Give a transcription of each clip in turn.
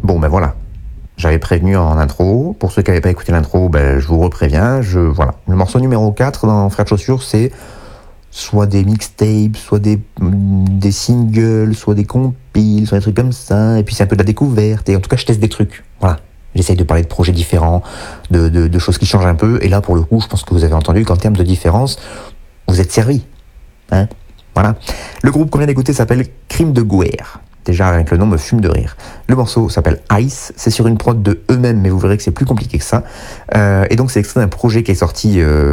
Bon, ben voilà. J'avais prévenu en intro. Pour ceux qui n'avaient pas écouté l'intro, ben, je vous repréviens. Voilà. Le morceau numéro 4 dans Frères de Chaussures, c'est soit des mixtapes, soit des singles, soit des compiles, soit des trucs comme ça. Et puis c'est un peu de la découverte. Et en tout cas, je teste des trucs. Voilà. J'essaye de parler de projets différents, de choses qui changent un peu. Et là, pour le coup, je pense que vous avez entendu qu'en termes de différence, vous êtes servi. Hein, voilà. Le groupe qu'on vient d'écouter s'appelle Crime de Guerre. Déjà, avec le nom me fume de rire. Le morceau s'appelle Ice. C'est sur une prod de eux-mêmes, mais vous verrez que c'est plus compliqué que ça. Et donc, c'est extrait d'un projet qui est sorti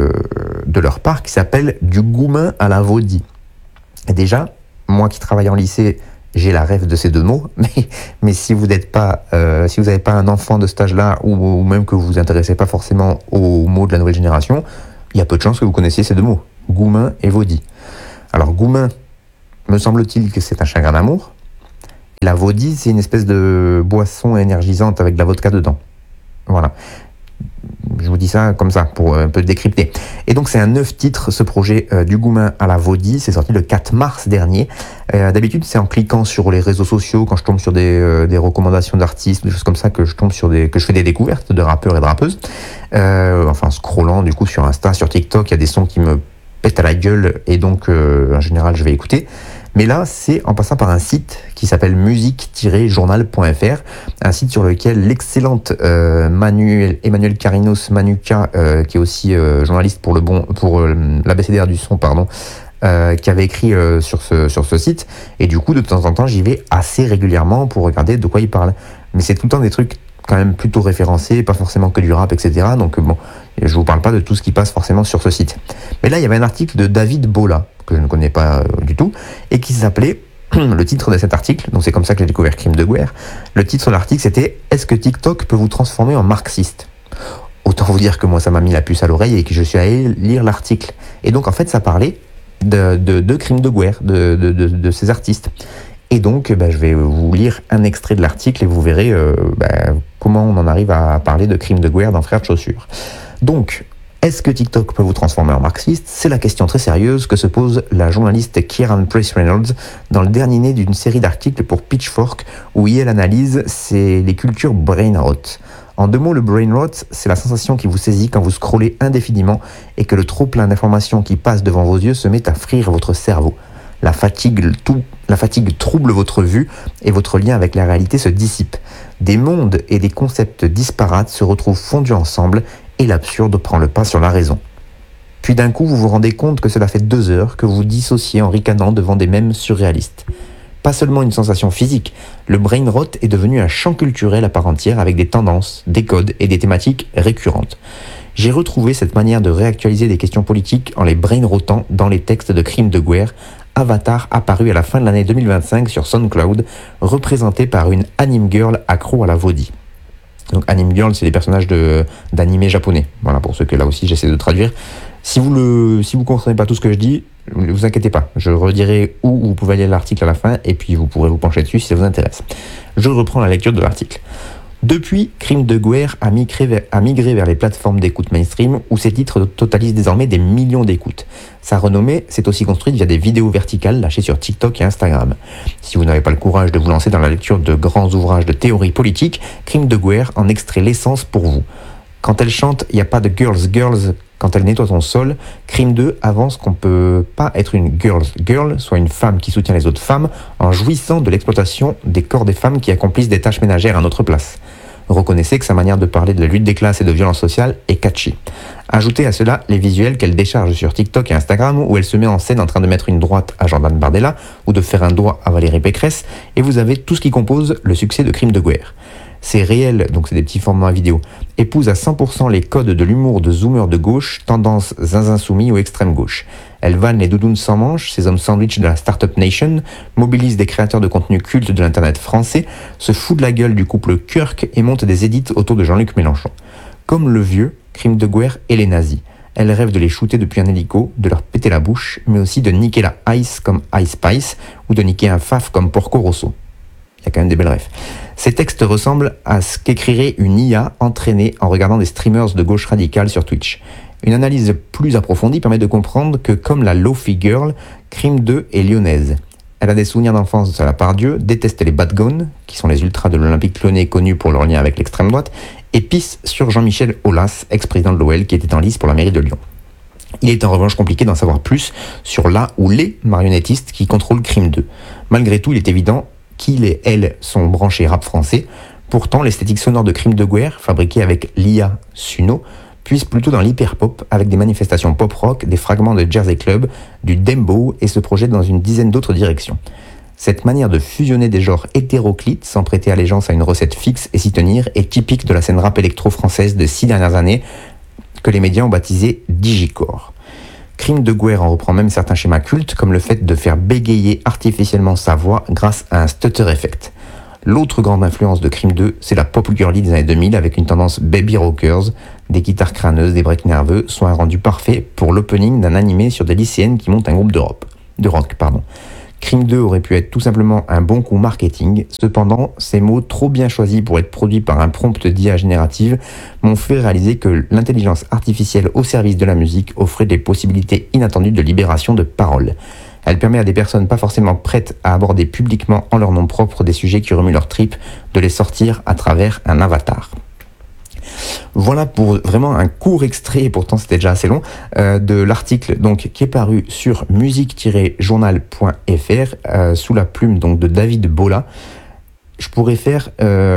de leur part, qui s'appelle Du Goumin à la Vaudie. Et déjà, moi qui travaille en lycée, j'ai la rêve de ces deux mots. Mais si vous n'êtes pas, si vous n'avez pas un enfant de cet âge-là, ou même que vous vous intéressez pas forcément aux mots de la nouvelle génération, il y a peu de chances que vous connaissiez ces deux mots. Goumin et Vaudie. Alors, Goumin, me semble-t-il que c'est un chagrin d'amour. La Vaudie, c'est une espèce de boisson énergisante avec de la vodka dedans. Voilà. Je vous dis ça comme ça, pour un peu décrypter. Et donc, c'est un 9 titres, ce projet du Goumin à la Vaudie. C'est sorti le 4 mars dernier. D'habitude, c'est en cliquant sur les réseaux sociaux, quand je tombe sur des recommandations d'artistes, des choses comme ça, que je fais des découvertes de rappeurs et de rappeuses. Enfin, scrollant, du coup, sur Insta, sur TikTok, il y a des sons qui me pètent à la gueule, et donc, en général, je vais écouter. Mais là, c'est en passant par un site qui s'appelle musique-journal.fr, un site sur lequel l'excellente Emmanuel Carinos Manuka, qui est aussi journaliste pour l'ABCDR du son, qui avait écrit sur ce site. Et du coup, de temps en temps, j'y vais assez régulièrement pour regarder de quoi il parle. Mais c'est tout le temps des trucs quand même plutôt référencés, pas forcément que du rap, etc. Donc bon, je vous parle pas de tout ce qui passe forcément sur ce site. Mais là, il y avait un article de David Bola, que je ne connais pas du tout, et qui s'appelait, le titre de cet article, donc c'est comme ça que j'ai découvert Crime de Guerre, le titre de l'article c'était « Est-ce que TikTok peut vous transformer en marxiste ?» Autant vous dire que moi ça m'a mis la puce à l'oreille et que je suis allé lire l'article. Et donc en fait ça parlait de Crime de Guerre, de ces artistes. Et donc je vais vous lire un extrait de l'article et vous verrez comment on en arrive à parler de Crime de Guerre dans Frères de Chaussures. Donc, est-ce que TikTok peut vous transformer en marxiste ? C'est la question très sérieuse que se pose la journaliste Kieran Price Reynolds dans le dernier né d'une série d'articles pour Pitchfork où elle analyse les cultures brain rot. En 2 mots, le brain rot, c'est la sensation qui vous saisit quand vous scrollez indéfiniment et que le trop-plein d'informations qui passent devant vos yeux se met à frire votre cerveau. La fatigue trouble votre vue et votre lien avec la réalité se dissipe. Des mondes et des concepts disparates se retrouvent fondus ensemble et l'absurde prend le pas sur la raison. Puis d'un coup, vous vous rendez compte que cela fait 2 heures que vous vous dissociez en ricanant devant des mèmes surréalistes. Pas seulement une sensation physique, le brain rot est devenu un champ culturel à part entière avec des tendances, des codes et des thématiques récurrentes. J'ai retrouvé cette manière de réactualiser des questions politiques en les brain rotant dans les textes de Crime de Guerre, Avatar apparu à la fin de l'année 2025 sur SoundCloud, représenté par une anime girl accro à la Vaudie. Donc anime girl, c'est des personnages d'animés japonais. Voilà, pour ceux que là aussi j'essaie de traduire. Si vous comprenez pas tout ce que je dis, ne vous inquiétez pas. Je redirai où vous pouvez aller l'article à la fin et puis vous pourrez vous pencher dessus si ça vous intéresse. Je reprends la lecture de l'article. Depuis, Crime de Guerre a migré vers les plateformes d'écoute mainstream où ses titres totalisent désormais des millions d'écoutes. Sa renommée s'est aussi construite via des vidéos verticales lâchées sur TikTok et Instagram. Si vous n'avez pas le courage de vous lancer dans la lecture de grands ouvrages de théorie politique, Crime de Guerre en extrait l'essence pour vous. Quand elle chante « Il n'y a pas de girls », quand elle nettoie son sol, Crime 2 avance qu'on peut pas être une girl, soit une femme qui soutient les autres femmes, en jouissant de l'exploitation des corps des femmes qui accomplissent des tâches ménagères à notre place. Reconnaissez que sa manière de parler de la lutte des classes et de violence sociale est catchy. Ajoutez à cela les visuels qu'elle décharge sur TikTok et Instagram où elle se met en scène en train de mettre une droite à Jordan Bardella ou de faire un doigt à Valérie Pécresse et vous avez tout ce qui compose le succès de Crime de Guerre. C'est réel, donc c'est des petits formats vidéo, épouse à 100% les codes de l'humour de zoomer de gauche, tendance zinzin soumis ou extrême gauche. Elle vanne les doudounes sans manches, ces hommes sandwich de la Startup Nation, mobilise des créateurs de contenu culte de l'internet français, se fout de la gueule du couple Kirk et monte des édits autour de Jean-Luc Mélenchon. Comme le vieux, Crime de Guerre et les nazis. Elle rêve de les shooter depuis un hélico, de leur péter la bouche, mais aussi de niquer la Ice comme Ice Spice ou de niquer un Faf comme Porco Rosso. Il y a quand même des belles rêves. Ces textes ressemblent à ce qu'écrirait une IA entraînée en regardant des streamers de gauche radicale sur Twitch. Une analyse plus approfondie permet de comprendre que, comme la Lofi Girl, Crime 2 est lyonnaise. Elle a des souvenirs d'enfance de la part Dieu, déteste les Bad Guns, qui sont les ultras de l'Olympique Lyonnais connus pour leur lien avec l'extrême droite, et pisse sur Jean-Michel Aulas, ex-président de l'OL, qui était en lice pour la mairie de Lyon. Il est en revanche compliqué d'en savoir plus sur la ou les marionnettistes qui contrôlent Crime 2. Malgré tout, il est évident qu'ils et elles sont branchés rap français. Pourtant, l'esthétique sonore de Crime de Guerre, fabriquée avec l'IA Suno, puise plutôt dans l'hyper-pop avec des manifestations pop-rock, des fragments de Jersey Club, du dembow et se projette dans une dizaine d'autres directions. Cette manière de fusionner des genres hétéroclites sans prêter allégeance à une recette fixe et s'y tenir est typique de la scène rap électro française de 6 dernières années que les médias ont baptisé Digicore. Crime de Guerre en reprend même certains schémas cultes comme le fait de faire bégayer artificiellement sa voix grâce à un stutter effect. L'autre grande influence de Crime 2, c'est la pop girly des années 2000 avec une tendance baby rockers, des guitares crâneuses, des breaks nerveux, soit un rendu parfait pour l'opening d'un animé sur des lycéennes qui montent un groupe de rock. Crime 2 aurait pu être tout simplement un bon coup marketing, cependant, ces mots trop bien choisis pour être produits par un prompt d'IA générative m'ont fait réaliser que l'intelligence artificielle au service de la musique offrait des possibilités inattendues de libération de parole. Elle permet à des personnes pas forcément prêtes à aborder publiquement en leur nom propre des sujets qui remuent leur tripes de les sortir à travers un avatar. Voilà pour vraiment un court extrait, et pourtant c'était déjà assez long, de l'article donc, qui est paru sur musique-journal.fr sous la plume donc, de David Bola. Je pourrais faire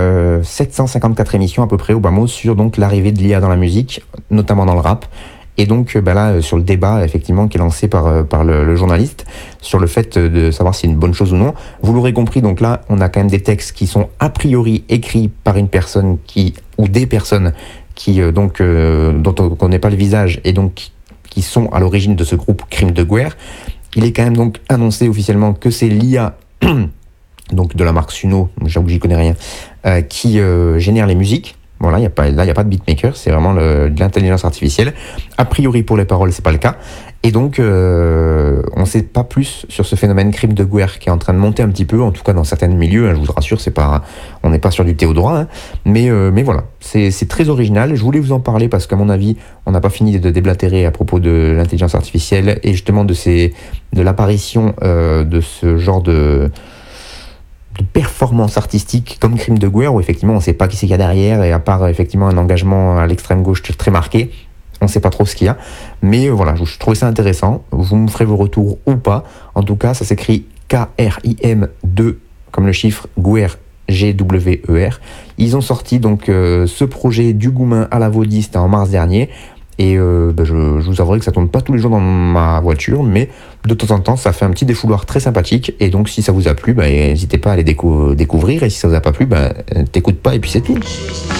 754 émissions à peu près au bas mot sur donc, l'arrivée de l'IA dans la musique, notamment dans le rap. Et donc là, sur le débat effectivement qui est lancé par le journaliste, sur le fait de savoir si c'est une bonne chose ou non, vous l'aurez compris, donc là, on a quand même des textes qui sont a priori écrits par une personne ou des personnes qui dont on ne connaît pas le visage et donc qui sont à l'origine de ce groupe Crime de Guerre. Il est quand même donc annoncé officiellement que c'est l'IA donc de la marque Suno, j'avoue que j'y connais rien, qui génère les musiques. Voilà, il n'y a pas de beatmaker, c'est vraiment de l'intelligence artificielle. A priori, pour les paroles, c'est pas le cas. Et donc, on ne sait pas plus sur ce phénomène Crime de Guerre qui est en train de monter un petit peu, en tout cas dans certains milieux, hein, je vous rassure, on n'est pas sur du Théodora, hein, mais voilà, c'est très original. Je voulais vous en parler parce qu'à mon avis, on n'a pas fini de déblatérer à propos de l'intelligence artificielle et justement de l'apparition de ce genre de performance artistique comme Crime de Guerre où effectivement on ne sait pas qui c'est qu'il y a derrière et à part effectivement un engagement à l'extrême gauche très marqué, on ne sait pas trop ce qu'il y a, mais voilà, je trouvais ça intéressant. Vous me ferez vos retours ou pas. En tout cas, ça s'écrit KRIM2 comme le chiffre Guerre, GWER. Ils ont sorti donc ce projet du Goumin à la Vaudie, c'était en mars dernier. Et je vous avouerai que ça tourne pas tous les jours dans ma voiture, mais de temps en temps, ça fait un petit défouloir très sympathique. Et donc, si ça vous a plu, n'hésitez pas à les découvrir. Et si ça vous a pas plu, t'écoutes pas et puis c'est tout.